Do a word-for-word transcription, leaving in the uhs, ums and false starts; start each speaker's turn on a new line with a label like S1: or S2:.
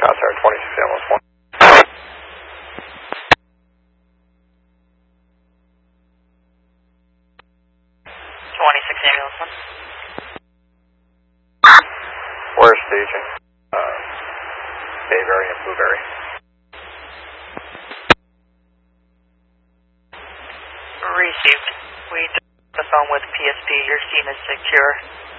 S1: Contact twenty-six ambulance one.
S2: twenty-six ambulance one.
S1: We're staging uh, Bayberry and Blueberry.
S2: Received. We did the phone with P S P. Your scene is secure.